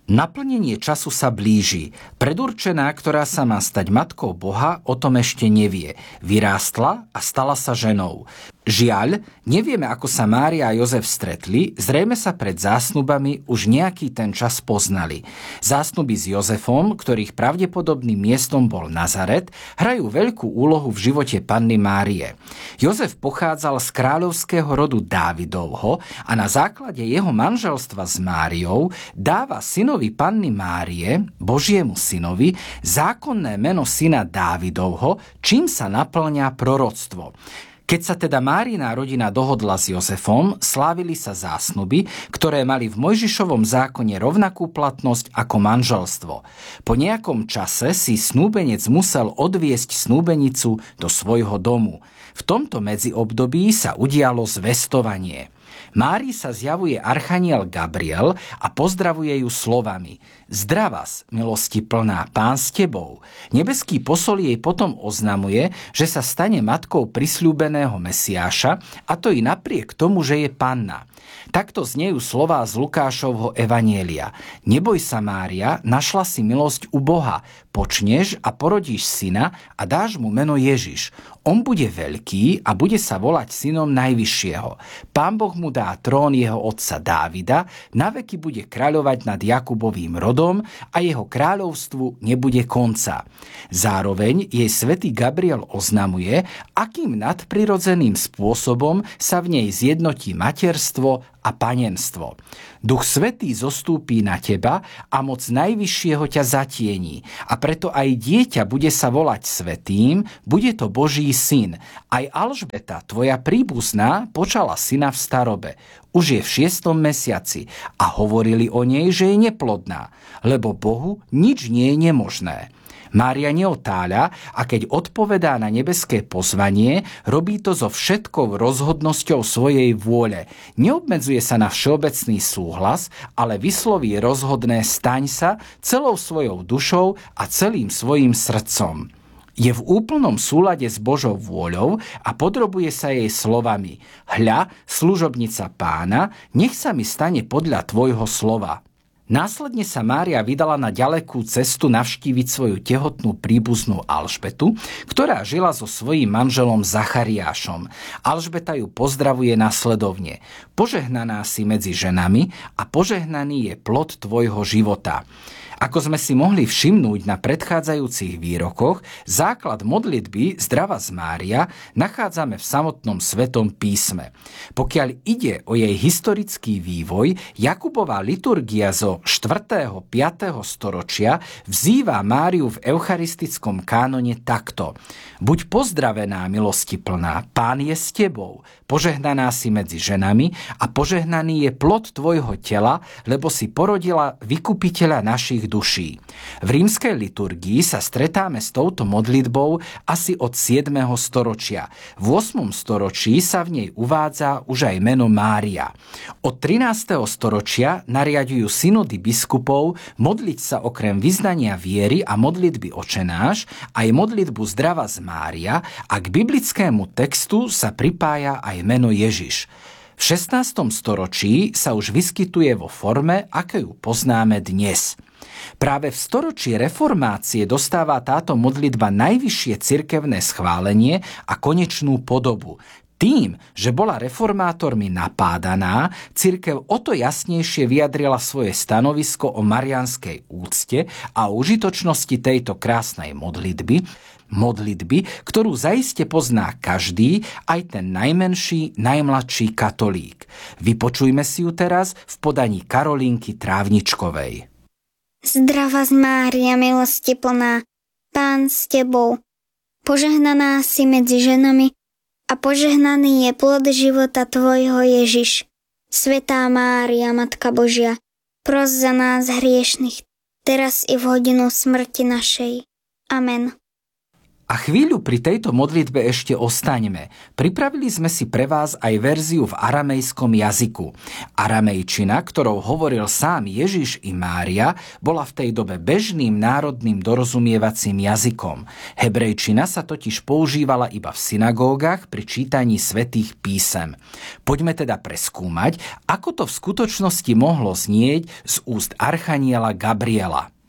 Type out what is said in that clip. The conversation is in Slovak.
Naplnenie času sa blíži. Predurčená, ktorá sa má stať matkou Boha, o tom ešte nevie. Vyrástla a stala sa ženou. Žiaľ, nevieme, ako sa Mária a Jozef stretli, zrejme sa pred zásnubami už nejaký ten čas poznali. Zásnuby s Jozefom, ktorých pravdepodobným miestom bol Nazaret, hrajú veľkú úlohu v živote Panny Márie. Jozef pochádzal z kráľovského rodu Dávidovho a na základe jeho manželstva s Máriou dáva synovi Panny Márie, Božiemu synovi, zákonné meno syna Dávidovho, čím sa naplňa proroctvo. Keď sa teda Márina rodina dohodla s Jozefom, slávili sa zásnuby, ktoré mali v Mojžišovom zákone rovnakú platnosť ako manželstvo. Po nejakom čase si snúbenec musel odviesť snúbenicu do svojho domu. V tomto medziobdobí sa udialo zvestovanie. Márii sa zjavuje archaniel Gabriel a pozdravuje ju slovami: Zdravás, milosti plná, Pán s tebou. Nebeský posol jej potom oznamuje, že sa stane matkou prisľúbeného Mesiáša, a to i napriek tomu, že je panna. Takto znejú slová z Lukášovho evanjelia. Neboj sa, Mária, našla si milosť u Boha. Počneš a porodíš syna a dáš mu meno Ježiš. On bude veľký a bude sa volať synom Najvyššieho. Pán Boh mu dá trón jeho otca Dávida, naveky bude kráľovať nad Jakubovým rodom a jeho kráľovstvu nebude konca. Zároveň jej svätý Gabriel oznamuje, akým nadprirodzeným spôsobom sa v nej zjednotí materstvo a panenstvo. Duch Svätý zostúpí na teba a moc Najvyššieho ťa zatiení. A preto aj dieťa bude sa volať Svätým, bude to Boží syn. Aj Alžbeta, tvoja príbuzná, počala syna v starobe. Už je v 6. mesiaci a hovorili o nej, že je neplodná, lebo Bohu nič nie je nemožné. Mária neotáľa a keď odpovedá na nebeské pozvanie, robí to so všetkou rozhodnosťou svojej vôle. Neobmedzuje sa na všeobecný súhlas, ale vysloví rozhodné staň sa celou svojou dušou a celým svojím srdcom. Je v úplnom súlade s Božou vôľou a podrobuje sa jej slovami: Hľa, služobnica Pána, nech sa mi stane podľa tvojho slova. Následne sa Mária vydala na ďalekú cestu navštíviť svoju tehotnú príbuznú Alžbetu, ktorá žila so svojím manželom Zachariášom. Alžbeta ju pozdravuje nasledovne: Požehnaná si medzi ženami a požehnaný je plod tvojho života. Ako sme si mohli všimnúť na predchádzajúcich výrokoch, základ modlitby Zdravás Mária nachádzame v samotnom Svetom písme. Pokiaľ ide o jej historický vývoj, Jakubová liturgia zo 4. 5. storočia vzýva Máriu v eucharistickom kánone takto: Buď pozdravená, milosti plná, Pán je s tebou, požehnaná si medzi ženami a požehnaný je plod tvojho tela, lebo si porodila vykupiteľa našich duší. V rímskej liturgii sa stretáme s touto modlitbou asi od 7. storočia. V 8. storočí sa v nej uvádza už aj meno Mária. Od 13. storočia nariaďujú synody biskupov modliť sa okrem vyznania viery a modlitby Očenáš aj modlitbu Zdravás Mária a k biblickému textu sa pripája aj meno Ježiš. V 16. storočí sa už vyskytuje vo forme, ako ju poznáme dnes. Práve v storočí reformácie dostáva táto modlitba najvyššie cirkevné schválenie a konečnú podobu. Tým, že bola reformátormi napádaná, cirkev o to jasnejšie vyjadrila svoje stanovisko o mariánskej úcte a užitočnosti tejto krásnej modlitby, ktorú zaiste pozná každý, aj ten najmenší, najmladší katolík. Vypočujme si ju teraz v podaní Karolínky Trávničkovej. Zdravás Mária, milosti plná, Pán s tebou, požehnaná si medzi ženami a požehnaný je plod života tvojho Ježiš. Svätá Mária, Matka Božia, pros za nás hriešnych, teraz i v hodinu smrti našej. Amen. A chvíľu pri tejto modlitbe ešte ostaňme. Pripravili sme si pre vás aj verziu v aramejskom jazyku. Aramejčina, ktorou hovoril sám Ježiš i Mária, bola v tej dobe bežným národným dorozumievacím jazykom. Hebrejčina sa totiž používala iba v synagógach pri čítaní svätých písem. Poďme teda preskúmať, ako to v skutočnosti mohlo znieť z úst archaniela Gabriela.